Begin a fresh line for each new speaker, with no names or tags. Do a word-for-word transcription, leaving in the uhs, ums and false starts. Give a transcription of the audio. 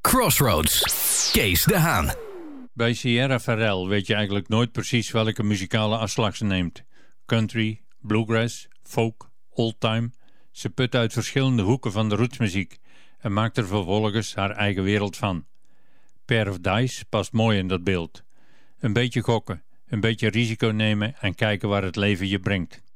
Crossroads. Kees de Haan.
Bij Sierra Farrell weet je eigenlijk nooit precies welke muzikale afslag ze neemt. Country, bluegrass, folk, oldtime. Ze put uit verschillende hoeken van de rootsmuziek en maakt er vervolgens haar eigen wereld van. Pair of Dice past mooi in dat beeld. Een beetje gokken, een beetje risico nemen en kijken waar het leven je brengt.